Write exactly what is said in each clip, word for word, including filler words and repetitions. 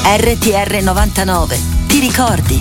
R T R novantanove. Ti ricordi?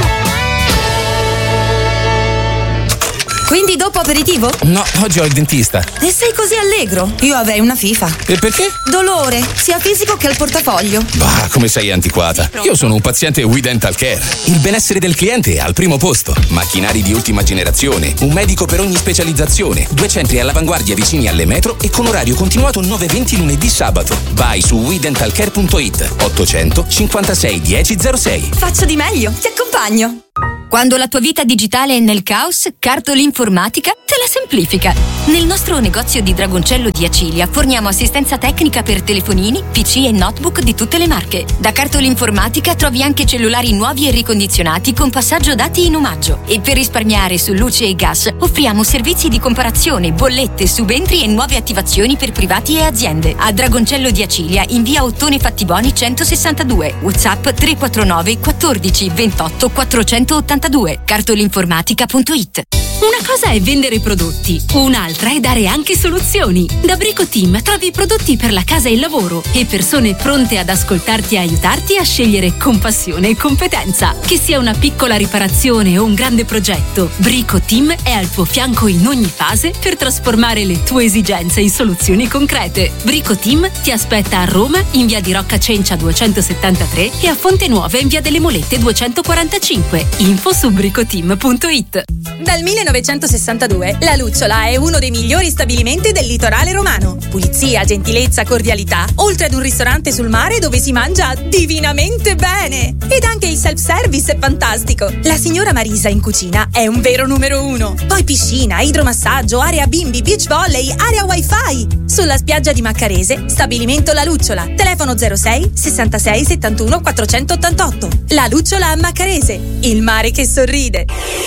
Quindi dopo aperitivo? No, oggi ho il dentista. E sei così allegro? Io avrei una FIFA. E perché? Dolore, sia fisico che al portafoglio. Bah, come sei antiquata. Io sono un paziente We Dental Care. Il benessere del cliente è al primo posto. Macchinari di ultima generazione, un medico per ogni specializzazione, due centri all'avanguardia vicini alle metro e con orario continuato nove venti lunedì sabato. Vai su we dental care punto it. ottocento cinquantasei dieci zero sei. Faccio di meglio, ti accompagno. Quando la tua vita digitale è nel caos, Cartolinformatica te la semplifica. Nel nostro negozio di Dragoncello di Acilia forniamo assistenza tecnica per telefonini, P C e notebook di tutte le marche. Da Cartolinformatica trovi anche cellulari nuovi e ricondizionati con passaggio dati in omaggio. E per risparmiare su luce e gas offriamo servizi di comparazione, bollette, subentri e nuove attivazioni per privati e aziende. A Dragoncello di Acilia in via Ottone Fattiboni centosessantadue. WhatsApp tre quattro nove quattordici ventotto quattrocentottantadue. Cartolinformatica punto it. Una cosa è vendere prodotti, un'altra è dare anche soluzioni. Da Brico Team trovi prodotti per la casa e il lavoro e persone pronte ad ascoltarti e aiutarti a scegliere con passione e competenza. Che sia una piccola riparazione o un grande progetto, Brico Team è al tuo fianco in ogni fase per trasformare le tue esigenze in soluzioni concrete. Brico Team ti aspetta a Roma in via di Rocca Cencia duecentosettantatré e a Fonte Nuova in via delle Molette duecentoquarantacinque. Info su bricoteam punto it. Dal millenovecentosessantadue La Lucciola è uno dei migliori stabilimenti del litorale romano. Pulizia, gentilezza, cordialità, oltre ad un ristorante sul mare dove si mangia divinamente bene. Ed anche il self-service è fantastico. La signora Marisa in cucina è un vero numero uno. Poi piscina, idromassaggio, area bimbi, beach volley, area wifi. Sulla spiaggia di Maccarese, stabilimento La Lucciola. Telefono zero sei sessantasei settantuno quattrocentottantotto. La Lucciola a Maccarese, il mare che sorride.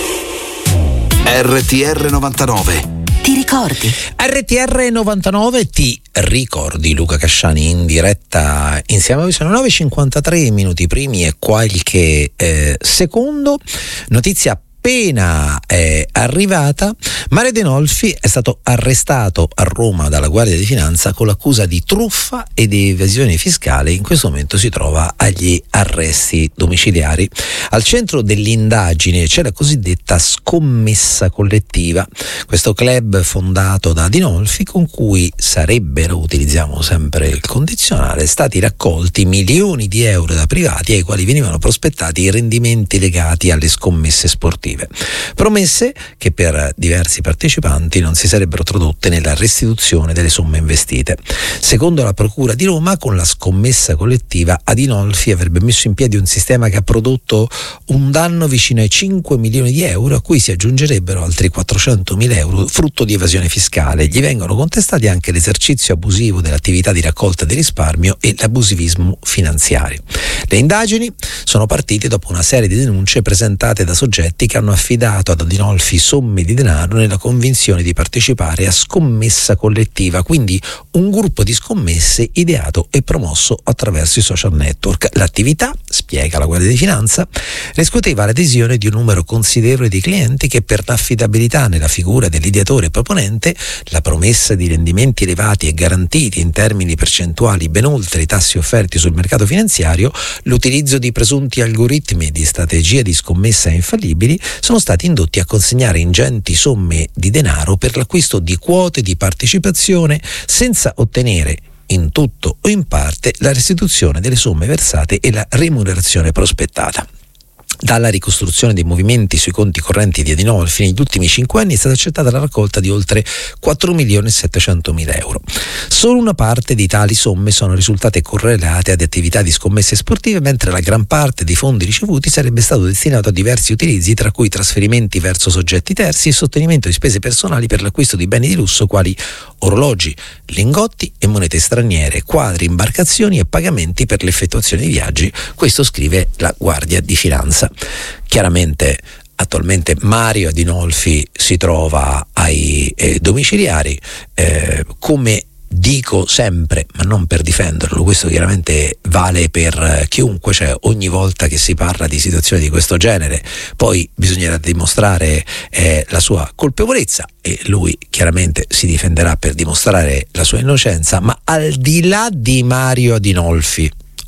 R T R novantanove. Ti ricordi? R T R novantanove ti ricordi. Luca Casciani in diretta insieme a voi. Sono nove e cinquantatré minuti primi e qualche eh, secondo. Notizia appena è arrivata. Mario Denolfi è stato arrestato a Roma dalla Guardia di Finanza con l'accusa di truffa ed evasione fiscale. In questo momento si trova agli arresti domiciliari. Al centro dell'indagine c'è la cosiddetta scommessa collettiva, questo club fondato da Denolfi con cui sarebbero, utilizziamo sempre il condizionale, stati raccolti milioni di euro da privati ai quali venivano prospettati i rendimenti legati alle scommesse sportive. Promesse che per diversi partecipanti non si sarebbero tradotte nella restituzione delle somme investite. Secondo la Procura di Roma, con la scommessa collettiva Adinolfi avrebbe messo in piedi un sistema che ha prodotto un danno vicino ai cinque milioni di euro, a cui si aggiungerebbero altri quattrocentomila euro frutto di evasione fiscale. Gli vengono contestati anche l'esercizio abusivo dell'attività di raccolta di risparmio e l'abusivismo finanziario. Le indagini sono partite dopo una serie di denunce presentate da soggetti che hanno affidato ad Adinolfi somme di denaro nella convinzione di partecipare a scommessa collettiva, quindi un gruppo di scommesse ideato e promosso attraverso i social network. L'attività, spiega la Guardia di Finanza, riscuoteva l'adesione di un numero considerevole di clienti che, per l'affidabilità nella figura dell'ideatore proponente, la promessa di rendimenti elevati e garantiti in termini percentuali ben oltre i tassi offerti sul mercato finanziario, l'utilizzo di presunti algoritmi e di strategie di scommessa infallibili, sono stati indotti a consegnare ingenti somme di denaro per l'acquisto di quote di partecipazione senza ottenere in tutto o in parte la restituzione delle somme versate e la remunerazione prospettata. Dalla ricostruzione dei movimenti sui conti correnti di Adinolfi negli ultimi cinque anni è stata accettata la raccolta di oltre quattro milioni e settecentomila euro. Solo una parte di tali somme sono risultate correlate ad attività di scommesse sportive, mentre la gran parte dei fondi ricevuti sarebbe stato destinato a diversi utilizzi, tra cui trasferimenti verso soggetti terzi e sostenimento di spese personali per l'acquisto di beni di lusso quali orologi, lingotti e monete straniere, quadri, imbarcazioni e pagamenti per l'effettuazione di viaggi. Questo scrive la Guardia di Finanza. Chiaramente attualmente Mario Adinolfi si trova ai eh, domiciliari, eh, come dico sempre, ma non per difenderlo, questo chiaramente vale per chiunque, cioè ogni volta che si parla di situazioni di questo genere poi bisognerà dimostrare eh, la sua colpevolezza e lui chiaramente si difenderà per dimostrare la sua innocenza, ma al di là di Mario Adinolfi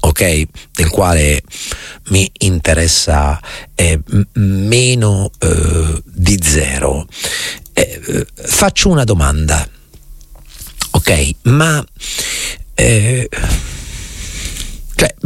ok, del quale mi interessa eh, m- meno eh, di zero, eh, faccio una domanda, ok, ma eh, cioè,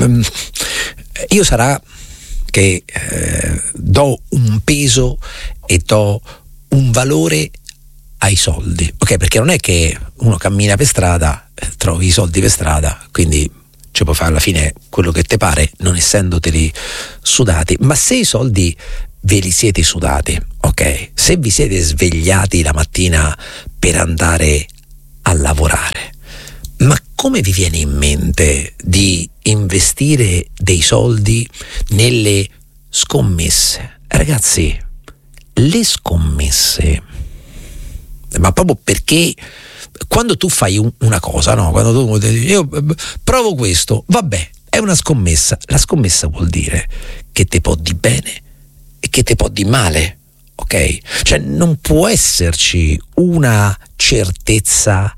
io sarà che eh, do un peso e do un valore ai soldi, ok, perché non è che uno cammina per strada, eh, trovi i soldi per strada, quindi ci puoi fare alla fine quello che te pare, non essendoteli sudati. Ma se i soldi ve li siete sudati, ok, se vi siete svegliati la mattina per andare a lavorare, ma come vi viene in mente di investire dei soldi nelle scommesse? Ragazzi, le scommesse, ma proprio perché quando tu fai un, una cosa, no? Quando tu dici io provo questo, vabbè, è una scommessa. La scommessa vuol dire che te può di bene e che te può di male, ok? Cioè non può esserci una certezza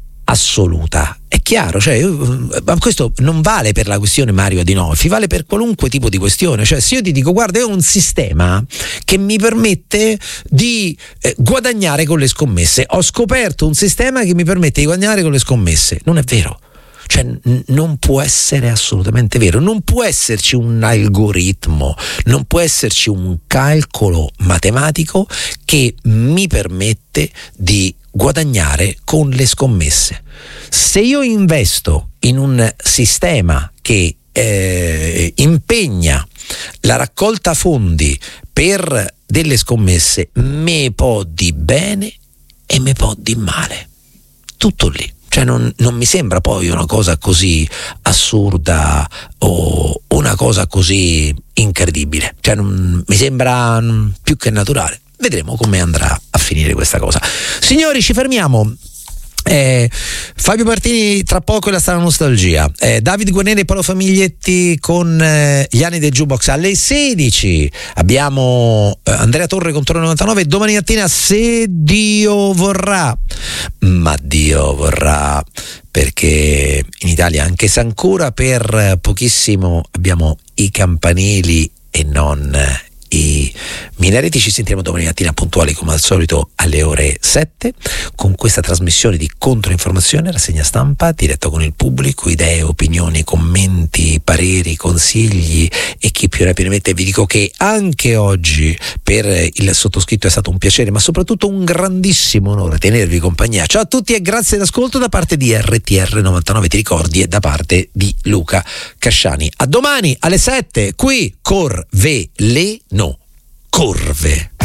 assoluta, è chiaro, cioè io, ma questo non vale per la questione Mario Adinolfi, vale per qualunque tipo di questione. Cioè se io ti dico guarda, io ho un sistema che mi permette di eh, guadagnare con le scommesse, ho scoperto un sistema che mi permette di guadagnare con le scommesse, non è vero. Cioè n- non può essere assolutamente vero, non può esserci un algoritmo, non può esserci un calcolo matematico che mi permette di guadagnare con le scommesse. Se io investo in un sistema che eh, impegna la raccolta fondi per delle scommesse, me può di bene e me può di male, tutto lì. Cioè non, non mi sembra poi una cosa così assurda o una cosa così incredibile, cioè non, mi sembra più che naturale. Vedremo come andrà a finire questa cosa. Signori, ci fermiamo. Eh, Fabio Martini tra poco e la strana nostalgia, eh, David Guarneri e Paolo Famiglietti con eh, gli anni del Jukebox alle sedici. Abbiamo eh, Andrea Torre con Torre novantanove. Domani mattina, se Dio vorrà, ma Dio vorrà, perché in Italia, anche se ancora per pochissimo abbiamo i campanili e non i minareti, ci sentiremo domani mattina puntuali come al solito alle ore sette con questa trasmissione di controinformazione, rassegna stampa diretta con il pubblico, idee, opinioni, commenti, pareri, consigli e chi più rapidamente. Vi dico che anche oggi per il sottoscritto è stato un piacere, ma soprattutto un grandissimo onore tenervi compagnia. Ciao a tutti e grazie d'ascolto da parte di R T R novantanove, ti ricordi, e da parte di Luca Casciani. A domani alle sette qui Corveleno. Corve.